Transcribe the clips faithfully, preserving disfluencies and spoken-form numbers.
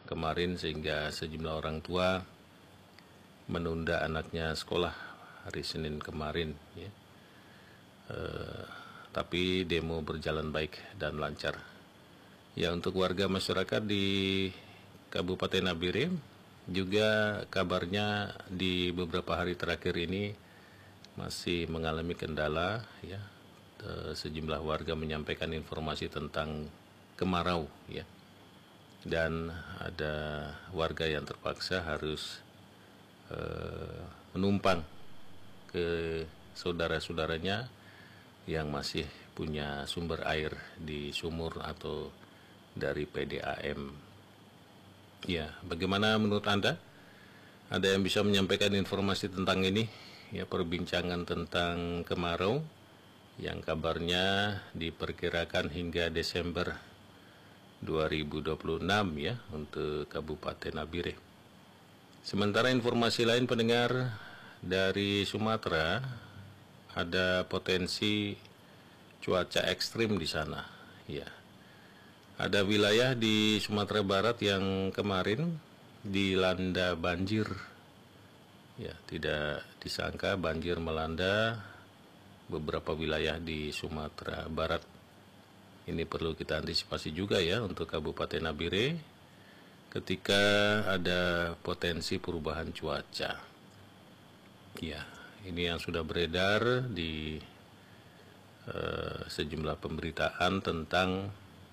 kemarin sehingga sejumlah orang tua menunda anaknya sekolah hari Senin kemarin ya. Uh, tapi demo berjalan baik dan lancar. Ya, untuk warga masyarakat di Kabupaten Nabire juga kabarnya di beberapa hari terakhir ini masih mengalami kendala ya. E, sejumlah warga menyampaikan informasi tentang kemarau ya. Dan ada warga yang terpaksa harus e, menumpang ke saudara-saudaranya yang masih punya sumber air di sumur atau dari P D A M. Ya, bagaimana menurut Anda? Ada yang bisa menyampaikan informasi tentang ini? Ya, perbincangan tentang kemarau yang kabarnya diperkirakan hingga Desember dua ribu dua puluh enam ya untuk Kabupaten Nabire. Sementara informasi lain pendengar dari Sumatera, ada potensi cuaca ekstrim di sana ya. Ada wilayah di Sumatera Barat yang kemarin dilanda banjir. Ya, tidak disangka banjir melanda beberapa wilayah di Sumatera Barat. Ini perlu kita antisipasi juga ya untuk Kabupaten Nabire ketika ada potensi perubahan cuaca. Ya, ini yang sudah beredar di uh, sejumlah pemberitaan tentang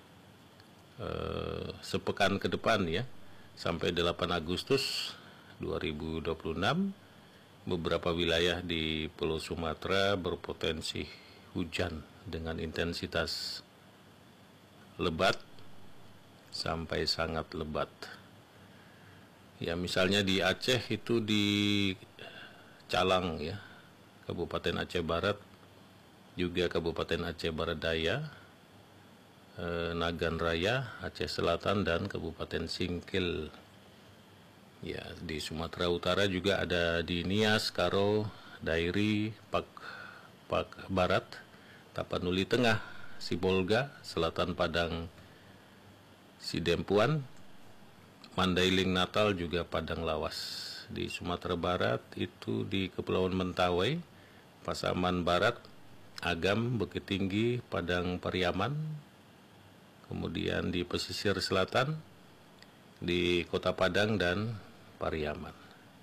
Uh, sepekan ke depan ya, sampai delapan Agustus dua ribu dua puluh enam beberapa wilayah di Pulau Sumatera berpotensi hujan dengan intensitas lebat sampai sangat lebat. Ya, misalnya di Aceh itu di Calang ya, Kabupaten Aceh Barat, juga Kabupaten Aceh Barat Daya, Nagan Raya, Aceh Selatan, dan Kabupaten Singkil. Ya, di Sumatera Utara juga ada di Nias, Karo, Dairi, Pak Pak Barat, Tapanuli Tengah, Sibolga, Selatan Padang, Sidempuan, Mandailing Natal, juga Padang Lawas. Di Sumatera Barat itu di Kepulauan Mentawai, Pasaman Barat, Agam, Bukit Tinggi, Padang Pariaman. Kemudian di pesisir selatan, di Kota Padang dan Pariaman.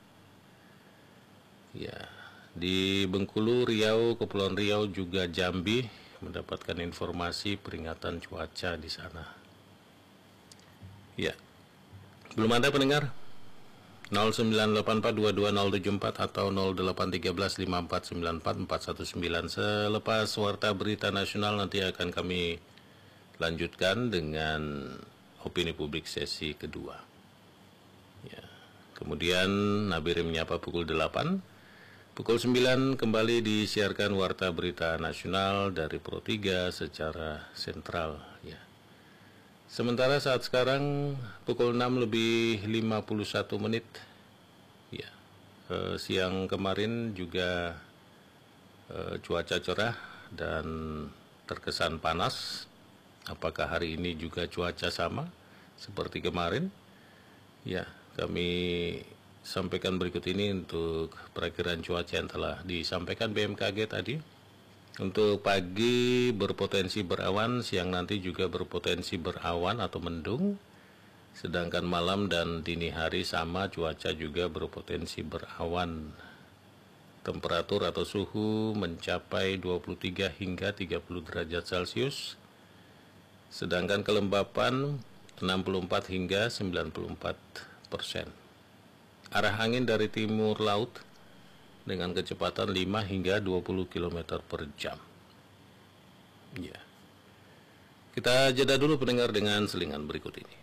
Ya, di Bengkulu, Riau, Kepulauan Riau, juga Jambi mendapatkan informasi peringatan cuaca di sana. Ya, belum ada pendengar? nol sembilan delapan empat dua dua nol tujuh empat atau nol delapan tiga belas lima empat sembilan empat empat satu sembilan. Selepas warta berita nasional nanti akan kami lanjutkan dengan opini publik sesi kedua. Ya. Kemudian Nabire Menyapa pukul delapan. Pukul sembilan kembali disiarkan warta berita nasional dari Pro tiga secara sentral. Ya. Sementara saat sekarang pukul enam lebih lima puluh satu menit. Ya. E, siang kemarin juga e, cuaca cerah dan terkesan panas. Apakah hari ini juga cuaca sama seperti kemarin? Ya, kami sampaikan berikut ini untuk perakiraan cuaca yang telah disampaikan B M K G tadi. Untuk pagi berpotensi berawan, siang nanti juga berpotensi berawan atau mendung. Sedangkan malam dan dini hari sama, cuaca juga berpotensi berawan. Temperatur atau suhu mencapai dua puluh tiga hingga tiga puluh derajat Celcius. Sedangkan kelembapan enam puluh empat hingga sembilan puluh empat persen. Arah angin dari timur laut dengan kecepatan lima hingga dua puluh kilometer per jam. Ya. Kita jeda dulu pendengar dengan selingan berikut ini.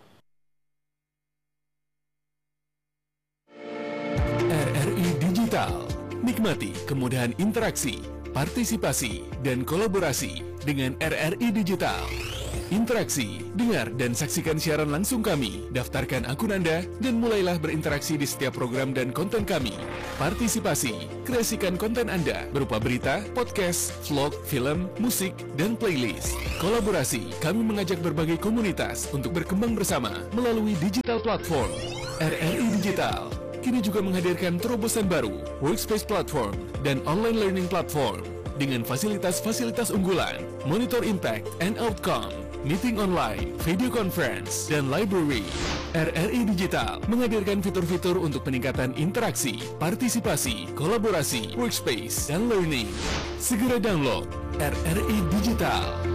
R R I Digital. Nikmati kemudahan interaksi, partisipasi, dan kolaborasi dengan R R I Digital. Interaksi, dengar dan saksikan siaran langsung kami. Daftarkan akun Anda dan mulailah berinteraksi di setiap program dan konten kami. Partisipasi, kreasikan konten Anda berupa berita, podcast, vlog, film, musik, dan playlist. Kolaborasi, kami mengajak berbagai komunitas untuk berkembang bersama melalui digital platform. R R I Digital kini juga menghadirkan terobosan baru, workspace platform, dan online learning platform dengan fasilitas-fasilitas unggulan, monitor impact and outcome, meeting online, video conference, dan library. R R I Digital menghadirkan fitur-fitur untuk peningkatan interaksi, partisipasi, kolaborasi, workspace, dan learning. Segera download R R I Digital.